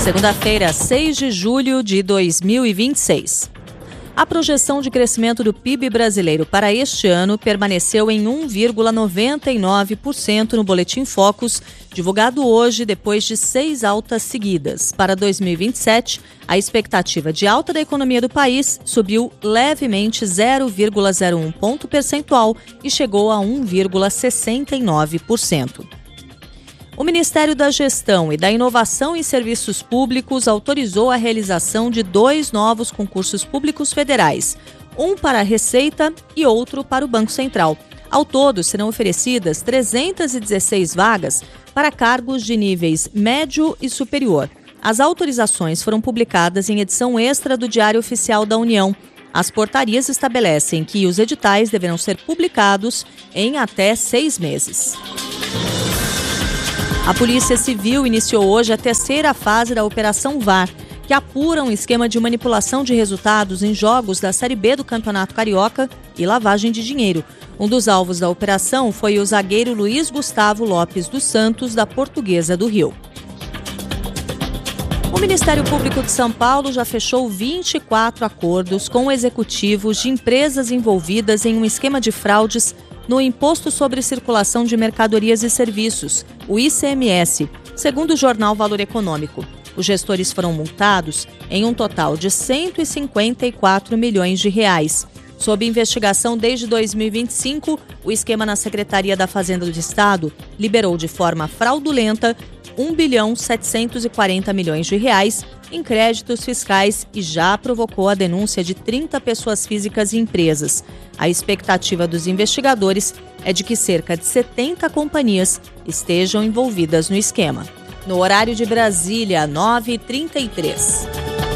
Segunda-feira, 6 de julho de 2026. A projeção de crescimento do PIB brasileiro para este ano permaneceu em 1,99% no Boletim Focus, divulgado hoje depois de 6 altas seguidas. Para 2027, a expectativa de alta da economia do país subiu levemente 0,01 ponto percentual e chegou a 1,69%. O Ministério da Gestão e da Inovação em Serviços Públicos autorizou a realização de 2 novos concursos públicos federais, um para a Receita e outro para o Banco Central. Ao todo, serão oferecidas 316 vagas para cargos de níveis médio e superior. As autorizações foram publicadas em edição extra do Diário Oficial da União. As portarias estabelecem que os editais deverão ser publicados em até 6 meses. A Polícia Civil iniciou hoje a terceira fase da Operação VAR, que apura um esquema de manipulação de resultados em jogos da Série B do Campeonato Carioca e lavagem de dinheiro. Um dos alvos da operação foi o zagueiro Luiz Gustavo Lopes dos Santos, da Portuguesa do Rio. O Ministério Público de São Paulo já fechou 24 acordos com executivos de empresas envolvidas em um esquema de fraudes no Imposto sobre Circulação de Mercadorias e Serviços, o ICMS, segundo o jornal Valor Econômico. Os gestores foram multados em um total de 154 milhões de reais. Sob investigação desde 2025, o esquema na Secretaria da Fazenda do Estado liberou de forma fraudulenta 1,740 bilhões de reais em créditos fiscais e já provocou a denúncia de 30 pessoas físicas e empresas. A expectativa dos investigadores é de que cerca de 70 companhias estejam envolvidas no esquema. No horário de Brasília, 9h33.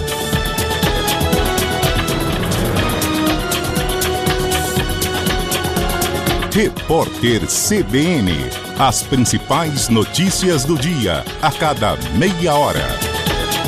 Repórter CBN. As principais notícias do dia, a cada meia hora.